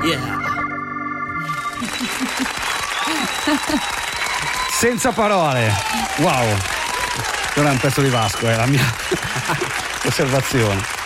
Senza parole. Wow. Non è un pezzo di Vasco, è la mia osservazione.